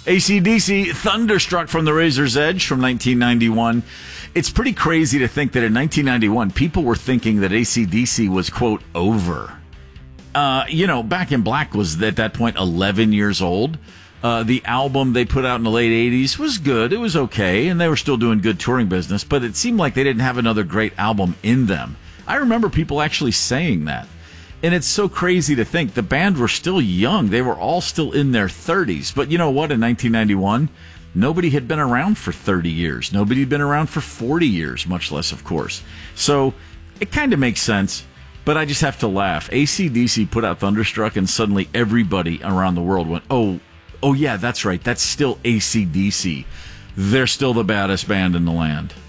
AC/DC, Thunderstruck from the Razor's Edge from 1991. It's pretty crazy to think that in 1991, people were thinking that AC/DC was, quote, over. Back in Black was at that point 11 years old. The album they put out in the late 80s was good. It was okay, and they were still doing good touring business, but it seemed like they didn't have another great album in them. I remember people actually saying that. And it's so crazy to think the band were still young. They were all still in their 30s. But you know what? In 1991, nobody had been around for 30 years. Nobody had been around for 40 years, much less, of course. So it kind of makes sense. But I just have to laugh. AC/DC put out Thunderstruck, and suddenly everybody around the world went, oh yeah, that's right. That's still AC/DC. They're still the baddest band in the land.